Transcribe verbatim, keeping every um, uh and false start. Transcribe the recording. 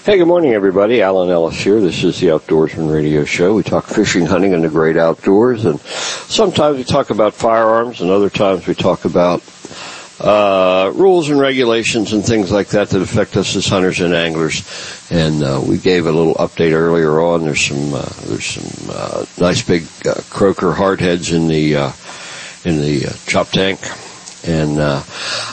Hey, good morning, everybody. Alan Ellis here. This is the Outdoorsman Radio Show. We talk fishing, hunting, and the great outdoors, and sometimes we talk about firearms, and other times we talk about uh rules and regulations and things like that that affect us as hunters and anglers. And uh, we gave a little update earlier on. There's some uh, there's some uh, nice big uh, croaker hardheads in the uh, in the uh, chop tank. And uh,